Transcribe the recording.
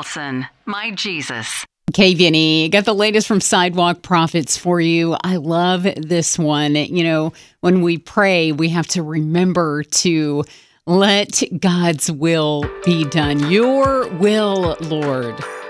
Wilson, my Jesus. KVNE, got the latest from Sidewalk Prophets for you. I love this one. You know, when we pray, we have to remember to let God's will be done. Your will, Lord.